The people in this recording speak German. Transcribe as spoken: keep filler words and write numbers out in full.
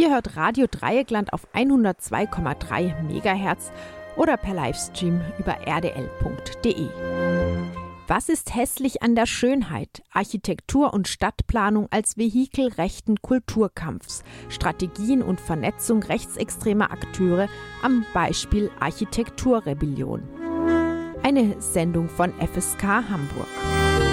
Ihr hört Radio Dreieckland auf hundertzwei Komma drei Megahertz oder per Livestream über r d l punkt d e. Was ist hässlich an der Schönheit? Architektur und Stadtplanung als Vehikel rechten Kulturkampfs, Strategien und Vernetzung rechtsextremer Akteure am Beispiel Architekturrebellion. Eine Sendung von F S K Hamburg.